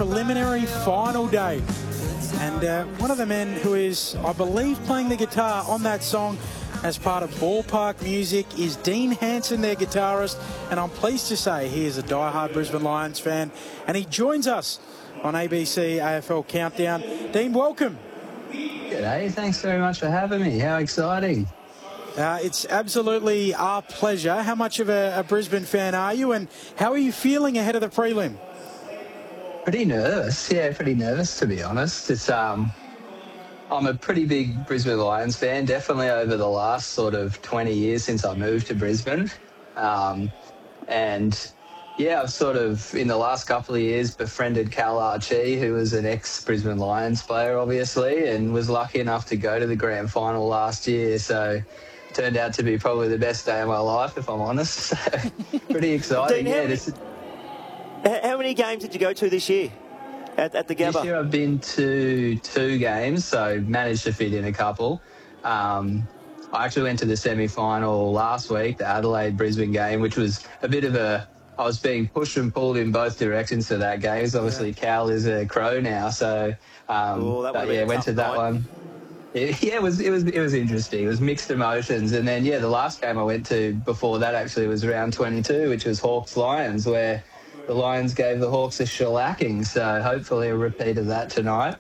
preliminary final day. And one of the men who is, I believe, playing the guitar on that song as part of Ballpark Music is Dean Hanson, their guitarist. And I'm pleased to say he is a diehard Brisbane Lions fan. And he joins us on ABC AFL Countdown. Dean, welcome. G'day, thanks very much for having me. How exciting. It's absolutely our pleasure. How much of a Brisbane fan are you, and how are you feeling ahead of the prelim? Pretty nervous, pretty nervous to be honest. It's I'm a pretty big Brisbane Lions fan, definitely over the last sort of 20 years since I moved to Brisbane. I've sort of, in the last couple of years, befriended Cal Archie, who was an ex-Brisbane Lions player, obviously, and was lucky enough to go to the grand final last year. So turned out to be probably the best day of my life, if I'm honest. So pretty exciting. Dean, how many games did you go to this year at the Gabba? This year I've been to 2 games, so managed to fit in a couple. I actually went to the semi-final last week, the Adelaide-Brisbane game, which was a bit of I was being pushed and pulled in both directions for that game. Obviously, Cal is a Crow now, so went to that one. It was interesting. It was mixed emotions. And then, the last game I went to before that actually was round 22, which was Hawks-Lions, where the Lions gave the Hawks a shellacking. So hopefully a repeat of that tonight.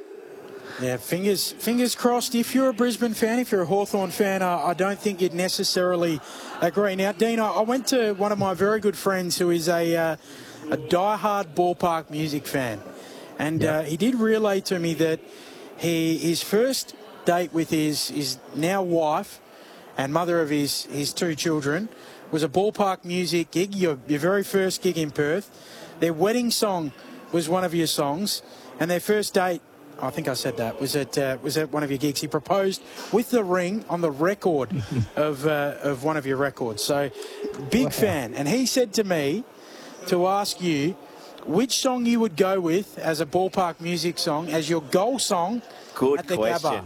Yeah, fingers crossed. If you're a Brisbane fan, if you're a Hawthorn fan, I don't think you'd necessarily agree. Now, Dean, I went to one of my very good friends who is a diehard Ballpark Music fan. And he did relay to me that his first date with his now wife and mother of his 2 children was a Ballpark Music gig, your very first gig in Perth. Their wedding song was one of your songs, and their first date, I think I said that, was at one of your gigs. He proposed with the ring on the record of one of your records. So, big fan. And he said to me to ask you which song you would go with as a Ballpark Music song as your goal song at the Gabba.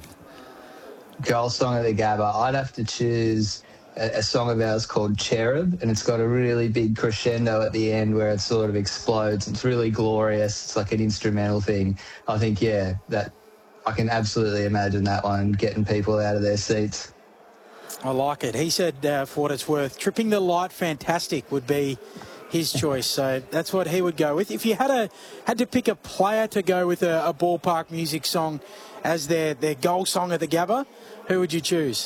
Goal song at the Gabba. I'd have to choose a song of ours called Cherub, and it's got a really big crescendo at the end where it sort of explodes. It's really glorious. It's like an instrumental thing. I think, that I can absolutely imagine that one getting people out of their seats. I like it. He said, for what it's worth, Tripping the Light Fantastic would be his choice. So that's what he would go with. If you had to pick a player to go with a Ballpark Music song as their goal song at the Gabba, who would you choose?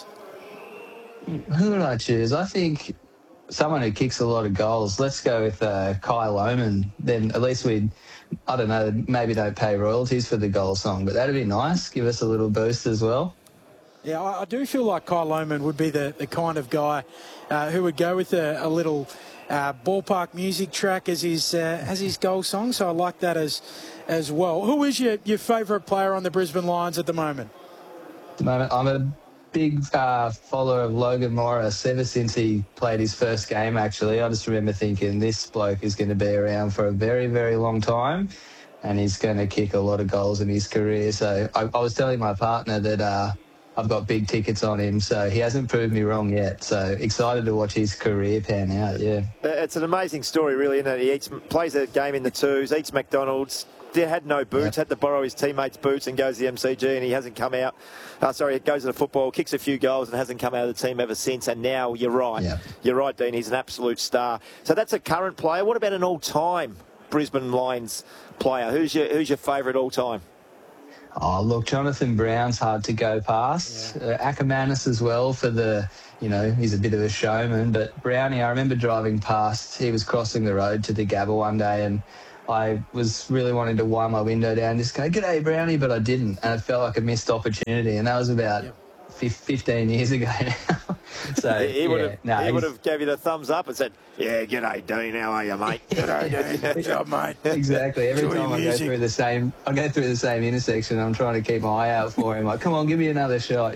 Who would I choose? I think someone who kicks a lot of goals. Let's go with Kai Lohman. Then at least maybe don't pay royalties for the goal song, but that'd be nice. Give us a little boost as well. Yeah, I do feel like Kai Lohman would be the kind of guy who would go with a little Ballpark Music track as his goal song. So I like that as well. Who is your favourite player on the Brisbane Lions at the moment? At the moment, I'm a big follower of Logan Morris ever since he played his first game, actually. I just remember thinking this bloke is going to be around for a very, very long time and he's going to kick a lot of goals in his career. So I was telling my partner that I've got big tickets on him, so he hasn't proved me wrong yet. So excited to watch his career pan out, It's an amazing story, really, isn't it? He plays a game in the twos, eats McDonald's, had no boots, had to borrow his teammates' boots and goes to the MCG, and he hasn't come out. He goes to the football, kicks a few goals and hasn't come out of the team ever since. And now, you're right. Yeah. You're right, Dean. He's an absolute star. So that's a current player. What about an all-time Brisbane Lions player? Who's your favourite all-time? Oh, look, Jonathan Brown's hard to go past. Ackermanis as well for he's a bit of a showman. But Brownie, I remember driving past, he was crossing the road to the Gabba one day and I was really wanting to wind my window down and just go, "G'day, Brownie," but I didn't. And it felt like a missed opportunity. And that was about 15 years ago now. So he would have gave you the thumbs up and said, "Yeah, g'day, Dean. How are you, mate?" G'day, Dean. Good job, mate. Exactly. Every time I go through the same intersection, I'm trying to keep my eye out for him. Like, come on, give me another shot,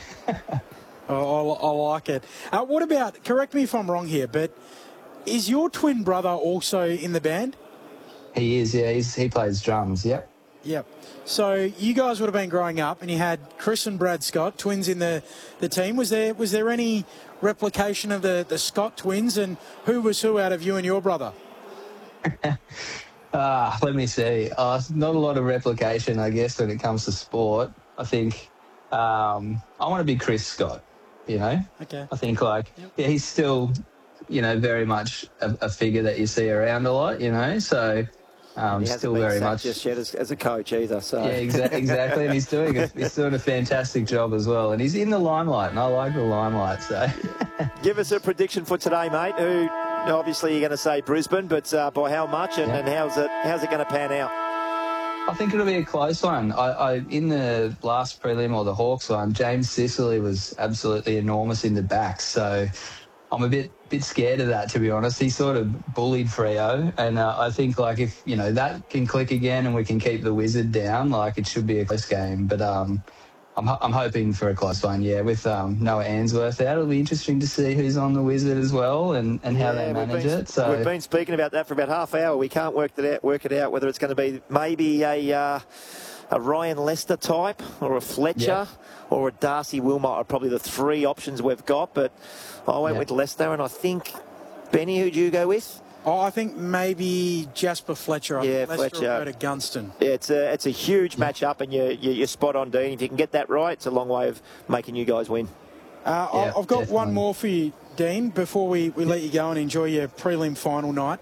Oh, I like it. What about, correct me if I'm wrong here, but is your twin brother also in the band? He is, he plays drums, yep. Yep. So you guys would have been growing up and you had Chris and Brad Scott, twins in the team. Was there any replication of the Scott twins, and who was who out of you and your brother? Let me see. Not a lot of replication, I guess, when it comes to sport. I think I want to be Chris Scott, you know? Okay. I think, like, yeah, he's still, very much a figure that you see around a lot, So He hasn't still been very sacked much just yet as a coach either. So yeah, exactly. And he's doing a fantastic job as well. And he's in the limelight, and I like the limelight. So, give us a prediction for today, mate. Who obviously you're going to say Brisbane, but by how much and how's it going to pan out? I think it'll be a close one. I in the last prelim or the Hawks one, James Sicily was absolutely enormous in the back. So I'm a bit scared of that, to be honest. He sort of bullied Freo, and I think, like, if that can click again and we can keep the Wizard down, like, it should be a close game. But I'm hoping for a close one, with Noah Answorth out. It'll be interesting to see who's on the Wizard as well and how they manage it. So we've been speaking about that for about half hour. We can't work it out whether it's going to be maybe a Ryan Lester type or a Fletcher or a Darcy Wilmot are probably the three options we've got. But I went with Lester, and I think, Benny, who'd you go with? Oh, I think maybe Jasper Fletcher. Lester Fletcher. Will go to Gunston. Yeah, it's a huge match-up, and you're spot on, Dean. If you can get that right, it's a long way of making you guys win. I've got definitely one more for you, Dean, before we let you go and enjoy your prelim final night.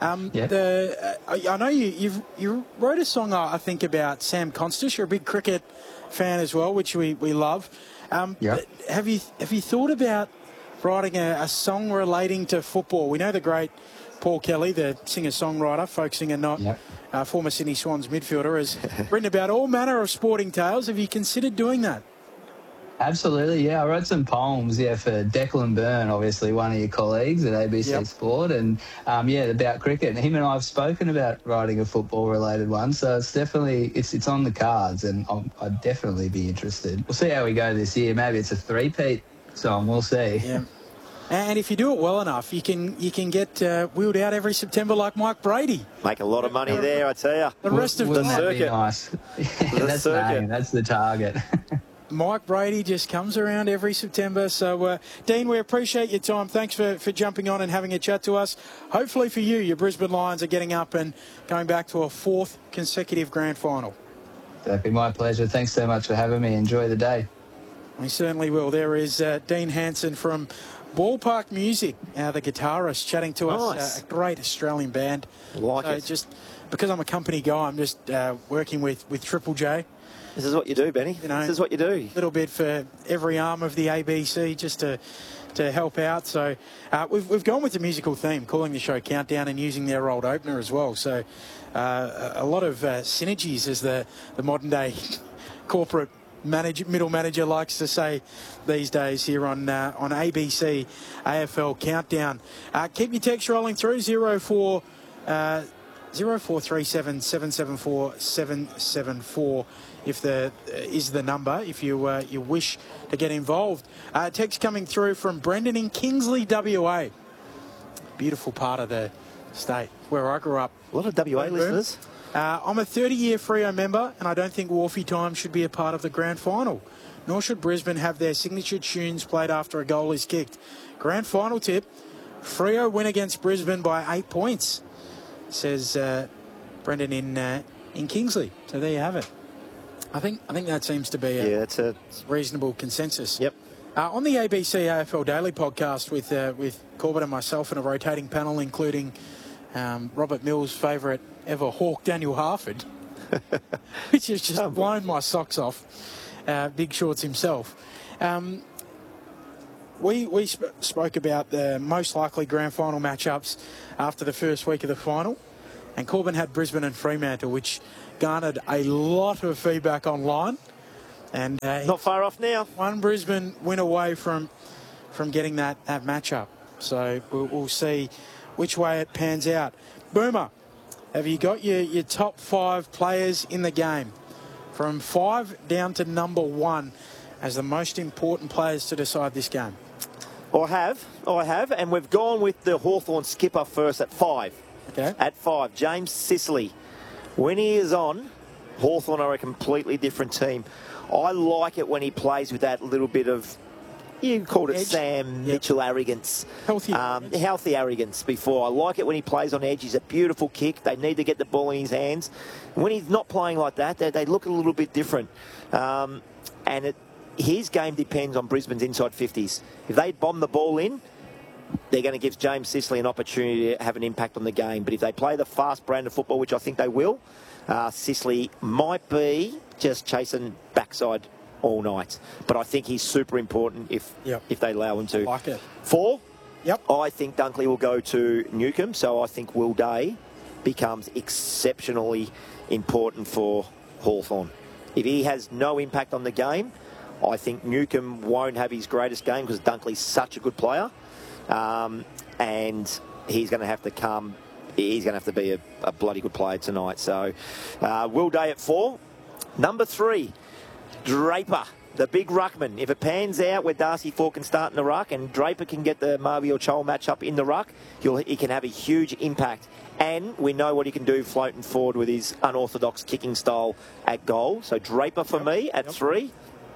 I know you wrote a song, I think, about Sam Constas. You're a big cricket fan as well, which we love. Have you thought about writing a song relating to football? We know the great Paul Kelly, the singer-songwriter, folk singer, not former Sydney Swans midfielder, has written about all manner of sporting tales. Have you considered doing that? Absolutely, yeah. I wrote some poems, for Declan Byrne, obviously one of your colleagues at ABC Sport, and about cricket. And him and I have spoken about writing a football-related one, so it's definitely it's on the cards, and I'd definitely be interested. We'll see how we go this year. Maybe it's a three-peat song. We'll see. Yeah. And if you do it well enough, you can get wheeled out every September like Mike Brady. Make a lot of money there, I tell you. The rest of the time. circuit. Nice. That's the target. Mike Brady just comes around every September. So, Dean, we appreciate your time. Thanks for jumping on and having a chat to us. Hopefully for you, your Brisbane Lions are getting up and going back to a fourth consecutive grand final. That'd be my pleasure. Thanks so much for having me. Enjoy the day. We certainly will. There is Dean Hanson from Ballpark Music, the guitarist, chatting to us. A great Australian band. Just because I'm a company guy, I'm just working with Triple J. This is what you do, Benny. This is what you do. A little bit for every arm of the ABC, just to help out. So we've gone with the musical theme, calling the show Countdown, and using their old opener as well. So a lot of synergies, as the modern day corporate middle manager likes to say these days here on ABC AFL Countdown. Keep your text rolling through 0437 774 774 if is the number if you wish to get involved. Text coming through from Brendan in Kingsley, WA. Beautiful part of the state where I grew up. A lot of WA listeners. I'm a 30-year Freo member, and I don't think Wharfie time should be a part of the grand final. Nor should Brisbane have their signature tunes played after a goal is kicked. Grand final tip: Freo win against Brisbane by 8 points, says Brendan in Kingsley. So there you have it. I think that seems to be that's a reasonable consensus. Yep. On the ABC AFL Daily podcast with Corbett and myself and a rotating panel, including Robert Mills' favourite ever Hawk, Daniel Harford, which has just blown my socks off. Big Shorts himself. We spoke about the most likely grand final matchups after the first week of the final, and Corbin had Brisbane and Fremantle, which garnered a lot of feedback online. And not far off now. One Brisbane win away from getting that matchup. So we'll see which way it pans out. Boomer, have you got your top 5 players in the game, from 5 down to number 1, as the most important players to decide this game? I have, and we've gone with the Hawthorn skipper first at 5. Okay. At 5, James Sicily. When he is on, Hawthorn are a completely different team. I like it when he plays with that little bit of You called it Edge. Sam Yep. Mitchell arrogance. Healthy arrogance before. I like it when he plays on edge. He's a beautiful kick. They need to get the ball in his hands. When he's not playing like that, they look a little bit different. His game depends on Brisbane's inside 50s. If they bomb the ball in, they're going to give James Sicily an opportunity to have an impact on the game. But if they play the fast brand of football, which I think they will, Sicily might be just chasing backside all night. But I think he's super important if they allow him to. Like it. 4? Yep. I think Dunkley will go to Newcombe, so I think Will Day becomes exceptionally important for Hawthorn. If he has no impact on the game, I think Newcombe won't have his greatest game because Dunkley's such a good player. And he's going to have to come. He's going to have to be a bloody good player tonight. So, Will Day at 4. Number 3, Draper, the big ruckman. If it pans out where Darcy Fort can start in the ruck and Draper can get the Marvio Chol match-up in the ruck, he can have a huge impact. And we know what he can do floating forward with his unorthodox kicking style at goal. So Draper for me at 3.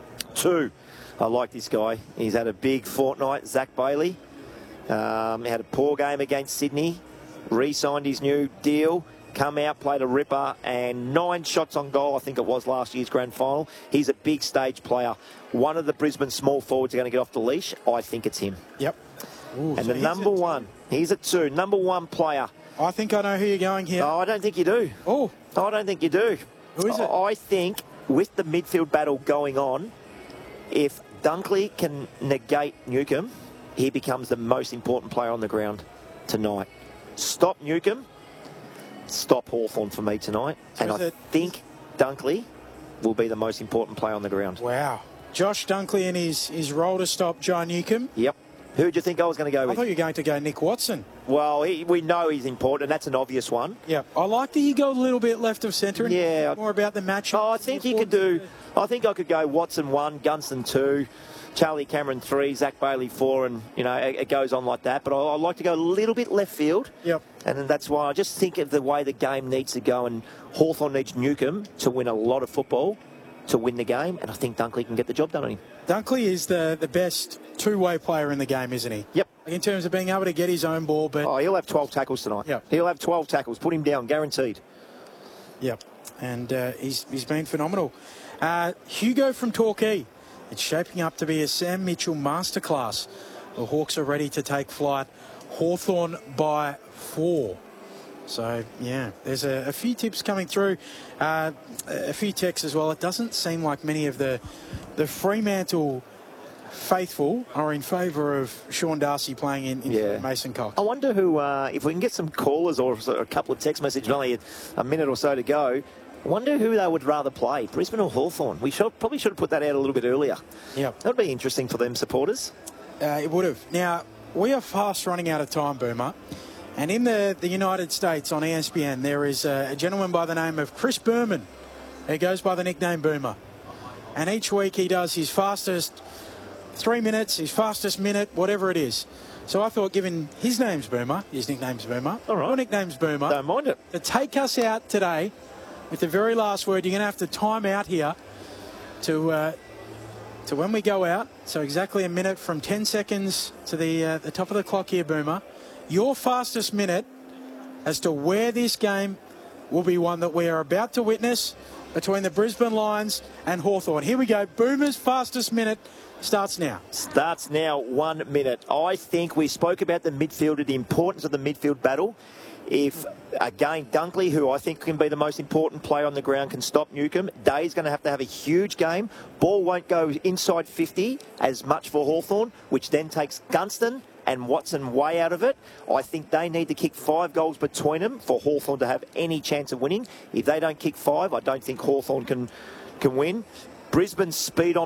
2, I like this guy. He's had a big fortnight, Zach Bailey. He had a poor game against Sydney, re-signed his new deal, come out, played a ripper, and 9 shots on goal, I think it was last year's grand final. He's a big stage player. One of the Brisbane small forwards are going to get off the leash. I think it's him. Yep. Ooh, and so the number 1, he's at 2, number 1 player. I think I know who you're going here. Oh, I don't think you do. Oh. I don't think you do. Who is it? I think with the midfield battle going on, if Dunkley can negate Newcombe, he becomes the most important player on the ground tonight. Stop Newcombe, stop Hawthorn for me tonight. So and I think Dunkley will be the most important player on the ground. Wow. Josh Dunkley in his role to stop John Newcombe. Yep. Who do you think I was going to go I with? thought you were going to go Nick Watson. Well, we know he's important. That's an obvious one. Yeah. I like that you go a little bit left of centre. Yeah. More about the match. Oh, I think you could do... I think I could go Watson 1, Gunston 2, Charlie Cameron 3, Zach Bailey 4, and, it goes on like that. But I like to go a little bit left field. Yep. And that's why I just think of the way the game needs to go, and Hawthorn needs Newcombe to win a lot of football to win the game, and I think Dunkley can get the job done on him. Dunkley is the best two-way player in the game, isn't he? Yep. In terms of being able to get his own ball, but... Oh, he'll have 12 tackles tonight. Yep. He'll have 12 tackles. Put him down, guaranteed. Yep. And he's been phenomenal. Hugo from Torquay. It's shaping up to be a Sam Mitchell masterclass. The Hawks are ready to take flight. Hawthorn by 4. So, yeah, there's a few tips coming through. A few texts as well. It doesn't seem like many of the Fremantle faithful are in favour of Sean Darcy playing in Mason Cox. I wonder who, if we can get some callers or a couple of text messages, only a minute or so to go, I wonder who they would rather play, Brisbane or Hawthorn. We probably should have put that out a little bit earlier. Yeah. That would be interesting for them supporters. It would have. Now, we are fast running out of time, Boomer. And in the United States on ESPN, there is a gentleman by the name of Chris Berman. He goes by the nickname Boomer. And each week he does his fastest 3 minutes, his fastest minute, whatever it is. So I thought, given his name's Boomer, his nickname's Boomer, all right. Your nickname's Boomer. Don't mind it. To take us out today with the very last word, you're going to have to time out here to when we go out. So exactly a minute from 10 seconds to the top of the clock here, Boomer. Your fastest minute as to where this game will be one that we are about to witness between the Brisbane Lions and Hawthorn. Here we go. Boomer's fastest minute starts now. Starts now, 1 minute. I think we spoke about the midfielder, the importance of the midfield battle. If, again, Dunkley, who I think can be the most important player on the ground, can stop Newcombe, Day's going to have a huge game. Ball won't go inside 50 as much for Hawthorn, which then takes Gunston and Watson way out of it. I think they need to kick 5 goals between them for Hawthorn to have any chance of winning. If they don't kick 5, I don't think Hawthorn can win. Brisbane's speed on